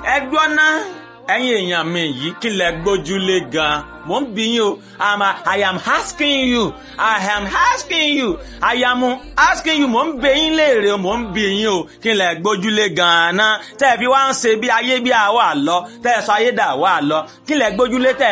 ẹ gbọ́ ná ẹ̀yin èèyàn mi yìí kí lẹ gbójúlé gan-an mo ń bi yín o I am asking you mo ń bẹ̀ yín léèrè mo ń bi yín o kí lẹ gbójúlé gan-an tẹ́ ẹ fi wá ń ṣe bí ayé bí àwa lọ tẹ́ ẹ sọ ayé dà wá lọ kí lẹ gbójúlé tẹ́